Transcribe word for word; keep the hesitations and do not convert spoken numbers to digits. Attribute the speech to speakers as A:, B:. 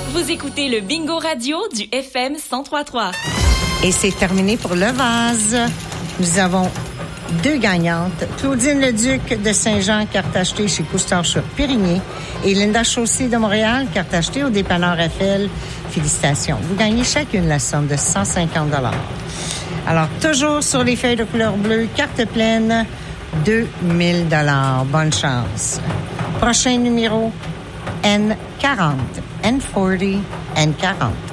A: Vous écoutez le Bingo Radio du F M cent trois point trois.
B: Et c'est terminé pour le vase. Nous avons deux gagnantes. Claudine Leduc de Saint-Jean, carte achetée chez Couche-Tard sur Périgny. Et Linda Chaussé de Montréal, carte achetée au dépanneur F L. Félicitations. Vous gagnez chacune la somme de cent cinquante dollars. Alors, toujours sur les feuilles de couleur bleue, carte pleine, deux mille dollars. Bonne chance. Prochain numéro, N quarante. N quarante. N quarante.